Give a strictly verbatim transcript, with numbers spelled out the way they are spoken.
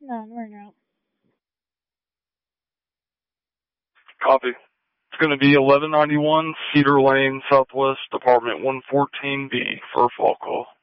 None right now. Copy. It's going to be eleven ninety-one Cedar Lane, Southwest, apartment one fourteen B for a fall call.